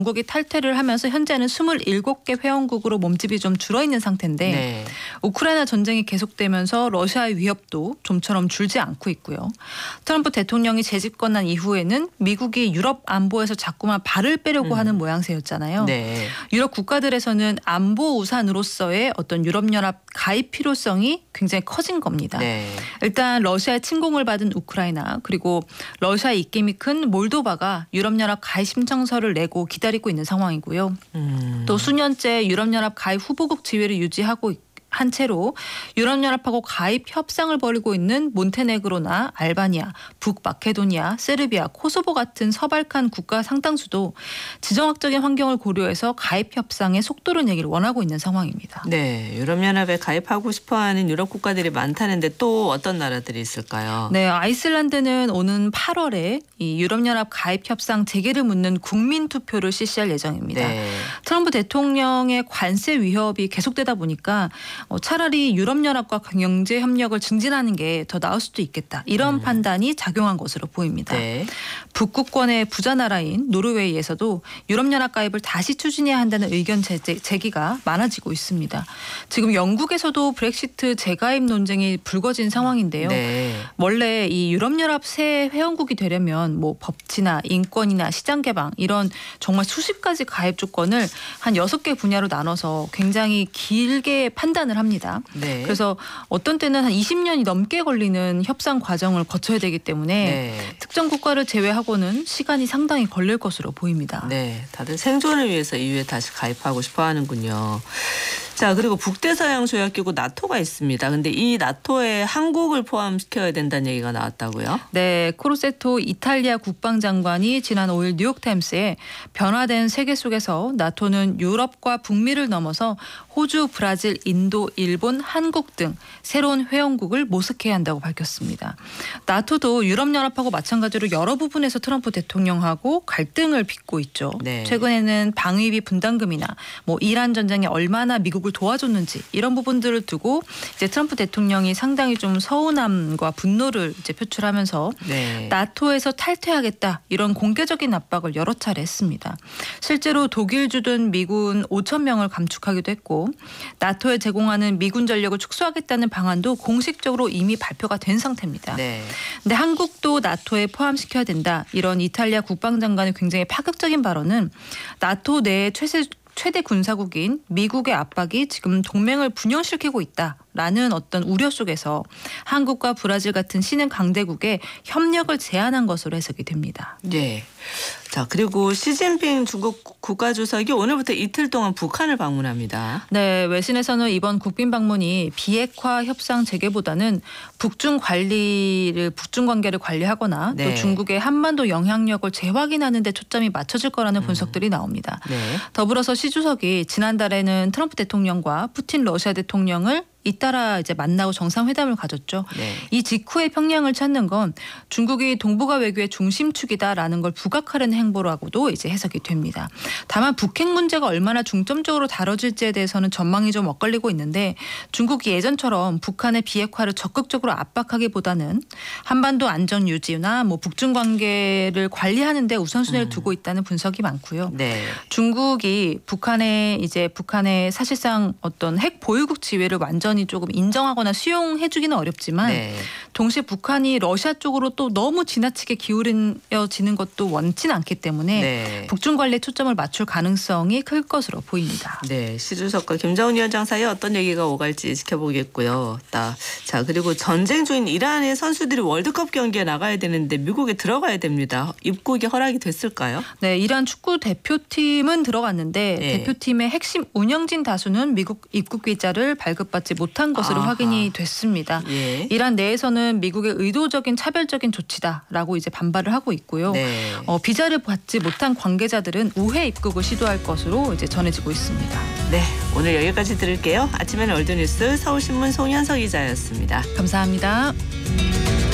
영국이 탈퇴를 하면서 현재는 27개 회원국으로 몸집이 좀 줄어있는 상태인데 네. 우크라이나 전쟁이 계속되면서 러시아의 위협도 좀처럼 줄지 않고 있고요. 트럼프 대통령이 재집권한 이후에는 미국이 유럽 안보에서 자꾸만 발을 빼려고 하는 모양새였잖아요. 네. 유럽 국가들에서는 안보 우산으로서의 어떤 유럽연합 가입 필요성이 굉장히 커진 겁니다. 네. 일단 러시아의 침공을 받은 우크라이나 그리고 러시아의 입김이 큰 몰도바가 유럽연합 가입 신청서를 내고 기다리고 있는 상황이고요. 또 수년째 유럽연합 가입 후보국 지위를 유지하고 한 채로 유럽연합하고 가입 협상을 벌이고 있는 몬테네그로나 알바니아, 북마케도니아, 세르비아, 코소보 같은 서발칸 국가 상당수도 지정학적인 환경을 고려해서 가입 협상의 속도를 내기를 원하고 있는 상황입니다. 네, 유럽연합에 가입하고 싶어하는 유럽 국가들이 많다는데 또 어떤 나라들이 있을까요? 네, 아이슬란드는 오는 8월에 이 유럽연합 가입 협상 재개를 묻는 국민 투표를 실시할 예정입니다. 네. 트럼프 대통령의 관세 위협이 계속되다 보니까 차라리 유럽연합과 경제 협력을 증진하는 게 더 나을 수도 있겠다. 이런 판단이 작용한 것으로 보입니다. 네. 북극권의 부자 나라인 노르웨이에서도 유럽연합 가입을 다시 추진해야 한다는 의견 제기가 많아지고 있습니다. 지금 영국에서도 브렉시트 재가입 논쟁이 불거진 상황인데요. 네. 원래 이 유럽연합 새 회원국이 되려면 뭐 법치나 인권이나 시장 개방 이런 정말 수십 가지 가입 조건을 한 6개 분야로 나눠서 굉장히 길게 판단을 합니다. 네. 그래서 어떤 때는 한 20년이 넘게 걸리는 협상 과정을 거쳐야 되기 때문에 네. 특정 국가를 제외하고는 시간이 상당히 걸릴 것으로 보입니다. 네, 다들 생존을 위해서 EU에 다시 가입하고 싶어 하는군요. 자, 그리고 북대서양 조약기구 나토가 있습니다. 근데 이 나토에 한국을 포함시켜야 된다는 얘기가 나왔다고요? 네, 크로세토 이탈리아 국방장관이 지난 5일 뉴욕타임스에 변화된 세계 속에서 나토는 유럽과 북미를 넘어서 호주, 브라질, 인도, 일본, 한국 등 새로운 회원국을 모색해야 한다고 밝혔습니다. 나토도 유럽연합하고 마찬가지로 여러 부분에서 트럼프 대통령하고 갈등을 빚고 있죠. 네. 최근에는 방위비 분담금이나 뭐 이란 전쟁에 얼마나 미국을 도와줬는지 이런 부분들을 두고 이제 트럼프 대통령이 상당히 좀 서운함과 분노를 이제 표출하면서 네. 나토에서 탈퇴하겠다 이런 공개적인 압박을 여러 차례 했습니다. 실제로 독일 주둔 미군 5천 명을 감축하기도 했고 나토에 제공하는 미군 전력을 축소하겠다는 방안도 공식적으로 이미 발표가 된 상태입니다. 네. 근데 한국도 나토에 포함시켜야 된다. 이런 이탈리아 국방장관의 굉장히 파격적인 발언은 나토 내 최대 군사국인 미국의 압박이 지금 동맹을 분열시키고 있다라는 어떤 우려 속에서 한국과 브라질 같은 신흥 강대국의 협력을 제안한 것으로 해석이 됩니다. 네. 자, 그리고 시진핑 중국 국가주석이 오늘부터 이틀 동안 북한을 방문합니다. 네, 외신에서는 이번 국빈 방문이 비핵화 협상 재개보다는 북중 관계를 관리하거나 네. 또 중국의 한반도 영향력을 재확인하는 데 초점이 맞춰질 거라는 분석들이 나옵니다. 네. 더불어서 시 주석이 지난달에는 트럼프 대통령과 푸틴 러시아 대통령을 잇따라 이제 만나고 정상회담을 가졌죠. 네. 이 직후에 평양을 찾는 건 중국이 동북아 외교의 중심축이다라는 걸 부각하려는 행보라고도 이제 해석이 됩니다. 다만 북핵 문제가 얼마나 중점적으로 다뤄질지에 대해서는 전망이 좀 엇갈리고 있는데 중국이 예전처럼 북한의 비핵화를 적극적으로 압박하기보다는 한반도 안전 유지나 뭐 북중 관계를 관리하는 데 우선순위를 두고 있다는 분석이 많고요. 네. 중국이 북한의 사실상 어떤 핵 보유국 지위를 완전히 조금 인정하거나 수용해주기는 어렵지만 네. 동시에 북한이 러시아 쪽으로 또 너무 지나치게 기울여지는 것도 원치는 않기 때문에 네. 북중 관리에 초점을 맞출 가능성이 클 것으로 보입니다. 네, 시 주석과 김정은 위원장 사이에 어떤 얘기가 오갈지 지켜보겠고요. 자, 그리고 전쟁 중인 이란의 선수들이 월드컵 경기에 나가야 되는데 미국에 들어가야 됩니다. 입국이 허락이 됐을까요? 네, 이란 축구 대표팀은 들어갔는데 네. 대표팀의 핵심 운영진 다수는 미국 입국 비자를 발급받지 못한 것으로 아하. 확인이 됐습니다. 예. 이란 내에서는 미국의 의도적인 차별적인 조치다라고 이제 반발을 하고 있고요. 네. 비자를 받지 못한 관계자들은 우회 입국을 시도할 것으로 이제 전해지고 있습니다. 네, 오늘 여기까지 들을게요. 아침에는 월드뉴스 서울신문 송현석 기자였습니다. 감사합니다.